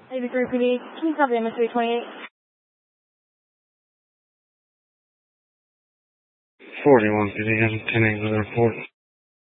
83 PD, can you copy MS328? 41 PD, has a 10 8 with a report.